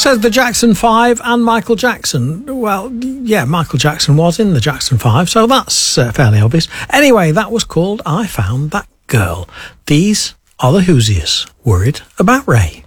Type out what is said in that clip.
says the Jackson 5 and Michael Jackson. Well, yeah, Michael Jackson was in the Jackson 5, so that's fairly obvious. Anyway, that was called I Found That Girl. These are the Hoosiers, worried about Ray.